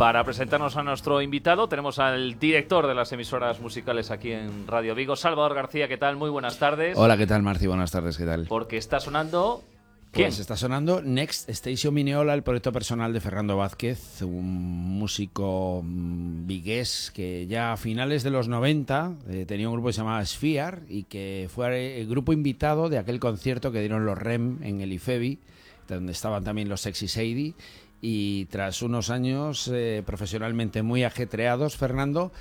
Para presentarnos a nuestro invitado tenemos al director de las emisoras musicales aquí en Radio Vigo, Salvador García. ¿Qué tal? Muy buenas tardes. Hola, ¿qué tal, Marci? Buenas tardes, ¿qué tal? Porque está sonando... ¿Quién? Pues está sonando Next Station Mineola, el proyecto personal de Fernando Vázquez, un músico vigués que ya a finales de los 90 tenía un grupo que se llamaba Sphere y que fue el grupo invitado de aquel concierto que dieron los REM en el IFEBI, donde estaban también los Sexy Sadie. Y tras unos años profesionalmente muy ajetreados, Fernando,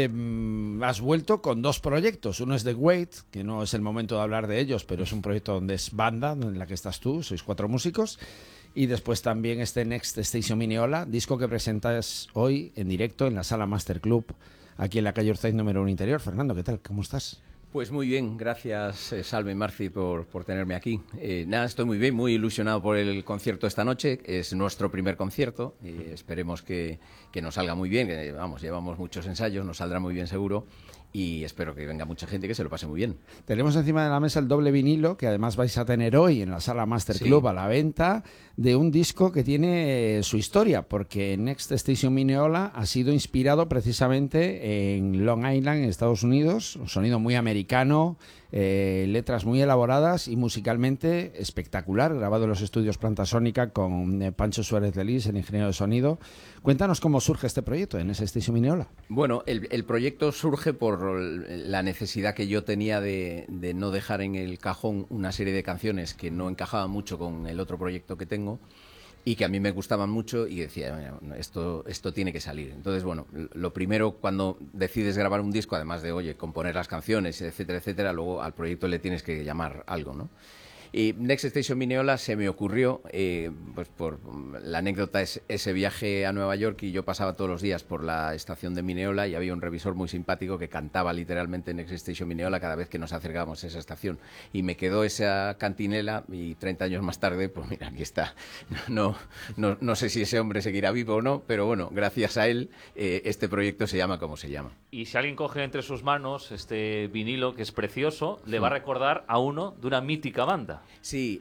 has vuelto con dos proyectos. Uno es The Wait, que no es el momento de hablar de ellos, pero es un proyecto donde es banda, en la que estás tú, sois 4 músicos. Y después también este Next Station Mineola, disco que presentas hoy en directo en la Sala Master Club, aquí en la calle Urzaiz número 1 Interior. Fernando, ¿qué tal? ¿Cómo estás? Pues muy bien, gracias Salve Marci por tenerme aquí. Estoy muy bien, muy ilusionado por el concierto esta noche. Es nuestro primer concierto y esperemos que nos salga muy bien. Vamos, llevamos muchos ensayos, nos saldrá muy bien seguro y espero que venga mucha gente que se lo pase muy bien. Tenemos encima de la mesa el doble vinilo que además vais a tener hoy en la Sala Master Club a la venta, de un disco que tiene su historia, porque Next Station Mineola ha sido inspirado precisamente en Long Island, en Estados Unidos, un sonido muy americano, letras muy elaboradas y musicalmente espectacular, grabado en los estudios Plantasónica con Pancho Suárez de Lis, el ingeniero de sonido. Cuéntanos cómo surge este proyecto en Next Station Mineola. Bueno, el proyecto surge por la necesidad que yo tenía de no dejar en el cajón una serie de canciones que no encajaban mucho con el otro proyecto que tengo y que a mí me gustaban mucho y decía, bueno, esto tiene que salir. Entonces, bueno, lo primero cuando decides grabar un disco, además de, oye, componer las canciones, etcétera, etcétera, luego al proyecto le tienes que llamar algo, ¿no? Y Next Station Mineola se me ocurrió, pues por la anécdota es ese viaje a Nueva York y yo pasaba todos los días por la estación de Mineola y había un revisor muy simpático que cantaba literalmente Next Station Mineola cada vez que nos acercábamos a esa estación. Y me quedó esa cantinela y 30 años más tarde, pues mira, aquí está. No sé si ese hombre seguirá vivo o no, pero bueno, gracias a él este proyecto se llama como se llama. Y si alguien coge entre sus manos este vinilo, que es precioso, le va a recordar a uno de una mítica banda. Sí,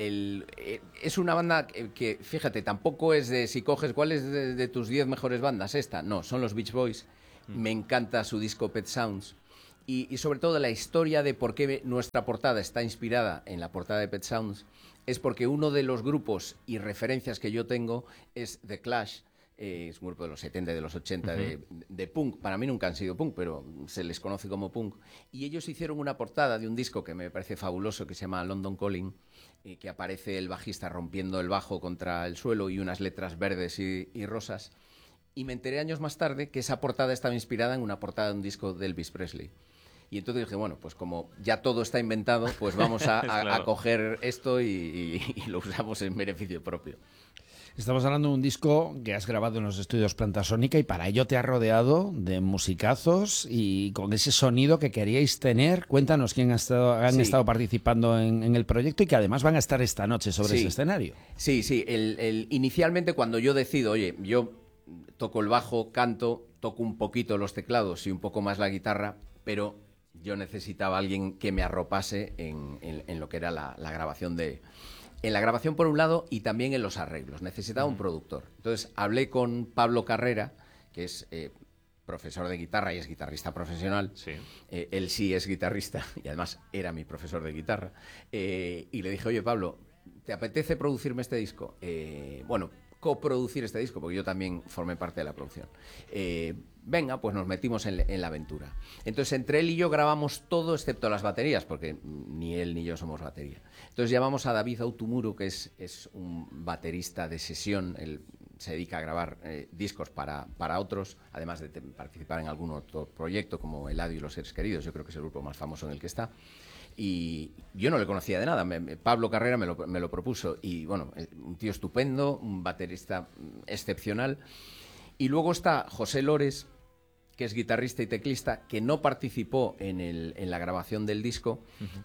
es una banda que, fíjate, tampoco es de si coges cuál es de tus 10 mejores bandas esta. No, son los Beach Boys. Me encanta su disco Pet Sounds. Y sobre todo la historia de por qué nuestra portada está inspirada en la portada de Pet Sounds es porque uno de los grupos y referencias que yo tengo es The Clash. Es un grupo de los 70 y de los 80 de punk. Para mí nunca han sido punk, pero se les conoce como punk. Y ellos hicieron una portada de un disco que me parece fabuloso, que se llama London Calling, que aparece el bajista rompiendo el bajo contra el suelo y unas letras verdes y rosas. Y me enteré años más tarde que esa portada estaba inspirada en una portada de un disco de Elvis Presley. Y entonces dije, bueno, pues como ya todo está inventado, pues vamos a coger esto y lo usamos en beneficio propio. Estamos hablando de un disco que has grabado en los estudios Plantasónica y para ello te has rodeado de musicazos y con ese sonido que queríais tener. Cuéntanos quién han estado participando en el proyecto y que además van a estar esta noche sobre ese escenario. Sí. Inicialmente cuando yo decido, oye, yo toco el bajo, canto, toco un poquito los teclados y un poco más la guitarra, pero yo necesitaba a alguien que me arropase en lo que era la grabación en la grabación por un lado y también en los arreglos. Necesitaba un productor. Entonces hablé con Pablo Carrera, que es profesor de guitarra y es guitarrista profesional. Sí. Él sí es guitarrista y además era mi profesor de guitarra. Y le dije, oye Pablo, ¿te apetece producirme este disco? Bueno, coproducir este disco, porque yo también formé parte de la producción. Venga, pues nos metimos en la aventura. Entonces, entre él y yo grabamos todo excepto las baterías, porque ni él ni yo somos batería. Entonces llamamos a David Autumuro, que es un baterista de sesión. Él se dedica a grabar discos para otros, además de participar en algún otro proyecto como Eladio y los Seres Queridos. Yo creo que es el grupo más famoso en el que está. Y yo no le conocía de nada. Pablo Carrera me lo propuso. Y bueno, un tío estupendo, un baterista excepcional. Y luego está José Lores, que es guitarrista y teclista, que no participó en la grabación del disco,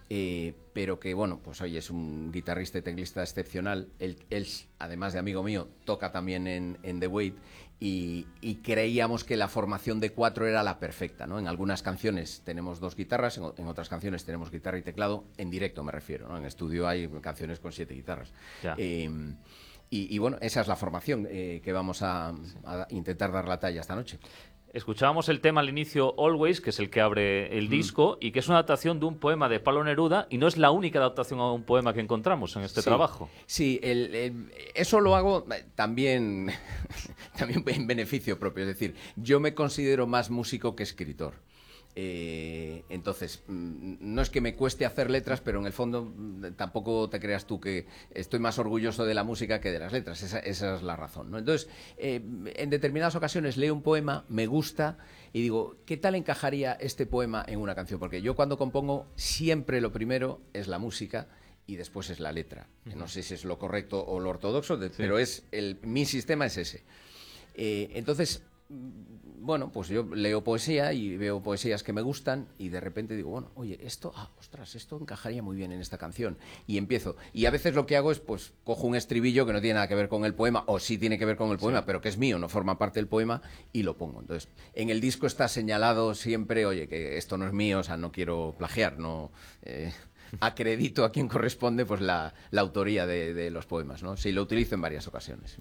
pero que, bueno, pues oye, es un guitarrista y teclista excepcional. Él además de amigo mío, toca también en The Wait, y creíamos que la formación de 4 era la perfecta, ¿no? En algunas canciones tenemos 2 guitarras, en otras canciones tenemos guitarra y teclado, en directo me refiero, ¿no? En estudio hay canciones con 7 guitarras. Y bueno, esa es la formación que vamos a intentar dar la talla esta noche. Escuchábamos el tema al inicio, Always, que es el que abre el disco, y que es una adaptación de un poema de Pablo Neruda, y no es la única adaptación a un poema que encontramos en este trabajo. Sí, eso lo hago también en beneficio propio. Es decir, yo me considero más músico que escritor. Entonces, no es que me cueste hacer letras, pero en el fondo tampoco te creas tú que estoy más orgulloso de la música que de las letras. Esa es la razón, ¿no? Entonces, en determinadas ocasiones leo un poema, me gusta y digo, ¿qué tal encajaría este poema en una canción? Porque yo cuando compongo siempre lo primero es la música y después es la letra. No sé si es lo correcto o lo ortodoxo, pero mi sistema es ese. Entonces, bueno, pues yo leo poesía y veo poesías que me gustan y de repente digo, bueno, oye, esto encajaría muy bien en esta canción. Y empiezo. Y a veces lo que hago es, pues, cojo un estribillo que no tiene nada que ver con el poema, o sí tiene que ver con el poema, pero que es mío, no forma parte del poema, y lo pongo. Entonces, en el disco está señalado siempre, oye, que esto no es mío, o sea, no quiero plagiar, no... acredito a quien corresponde pues la autoría de los poemas, ¿no? Sí, lo utilizo en varias ocasiones.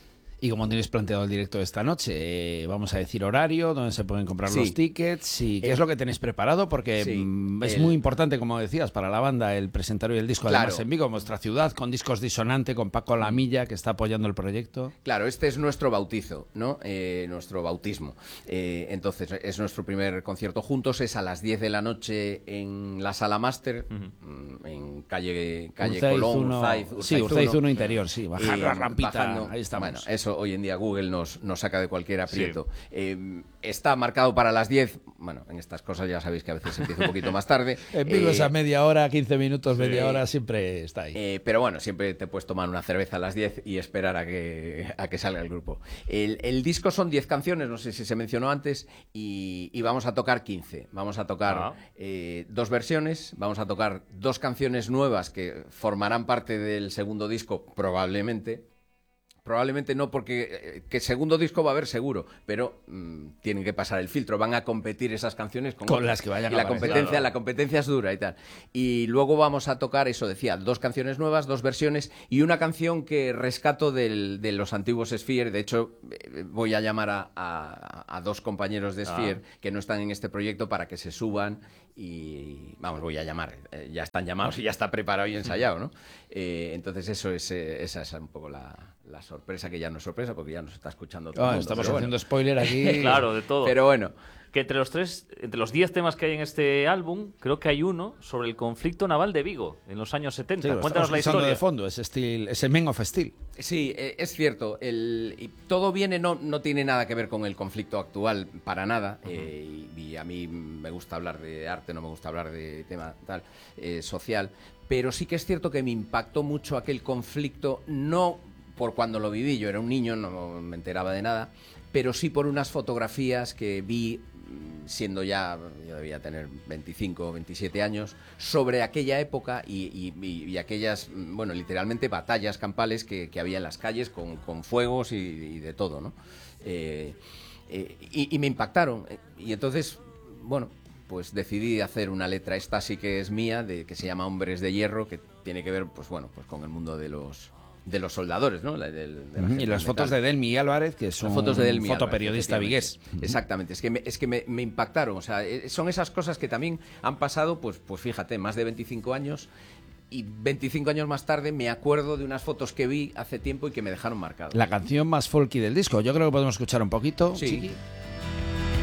Y como tenéis planteado el directo de esta noche, vamos a decir horario, dónde se pueden comprar los tickets y qué es lo que tenéis preparado, porque es muy importante, como decías, para la banda el presentar hoy el disco, además en Vigo, en vuestra ciudad, con Discos Disonante, con Paco Lamilla, que está apoyando el proyecto. Claro, este es nuestro bautizo, ¿no? Nuestro bautismo. Entonces, es nuestro primer concierto juntos, es a las 10 de la noche en la Sala Máster, en calle Colón, Urzaiz 1 interior, bajar la rampita, ahí estamos. Bueno, eso hoy en día Google nos saca de cualquier aprieto. Está marcado para las 10. Bueno, en estas cosas ya sabéis que a veces empieza un poquito más tarde. En Vigo es a media hora, 15 minutos, media hora, siempre está ahí. Pero bueno, siempre te puedes tomar una cerveza a las 10 y esperar a que salga el grupo. El disco son 10 canciones, no sé si se mencionó antes, y vamos a tocar 15. Vamos a tocar 2 versiones, vamos a tocar 2 canciones nuevas que formarán parte del segundo disco, probablemente. Probablemente no, porque que segundo disco va a haber seguro, pero tienen que pasar el filtro, van a competir esas canciones con las que vayan y la competencia es dura y tal. Y luego vamos a tocar, eso decía, 2 canciones nuevas, 2 versiones y una canción que rescato de los antiguos Sphere. De hecho, voy a llamar a 2 compañeros de Sphere que no están en este proyecto para que se suban y, vamos, voy a llamar, ya están llamados y ya está preparado y ensayado, ¿no? Entonces esa es un poco la sorpresa, que ya no es sorpresa porque ya nos está escuchando todo el mundo. Estamos haciendo spoiler aquí. Claro, de todo. Pero bueno. Que entre los 10 temas que hay en este álbum, creo que hay uno sobre el conflicto naval de Vigo en los años 70. Sí, cuéntanos la historia. De fondo, ese Men of Steel. Sí, es cierto. Y todo viene, no tiene nada que ver con el conflicto actual, para nada. Y a mí me gusta hablar de arte, no me gusta hablar de tema tal social. Pero sí que es cierto que me impactó mucho aquel conflicto, no por cuando lo viví, yo era un niño, no me enteraba de nada, pero sí por unas fotografías que vi siendo ya, yo debía tener 25 o 27 años, sobre aquella época y aquellas, bueno, literalmente batallas campales que había en las calles con fuegos y de todo, ¿no? Y me impactaron. Y entonces, bueno, pues decidí hacer una letra, esta sí que es mía, que se llama Hombres de Hierro, que tiene que ver, pues bueno, pues con el mundo de los soldadores, ¿no? Y las fotos de Delmi Álvarez, que es un fotoperiodista vigués. Exactamente, es que me impactaron. O sea, son esas cosas que también han pasado, pues fíjate, más de 25 años. Y 25 años más tarde me acuerdo de unas fotos que vi hace tiempo y que me dejaron marcado. La canción más folky del disco. Yo creo que podemos escuchar un poquito. Sí. Chiqui.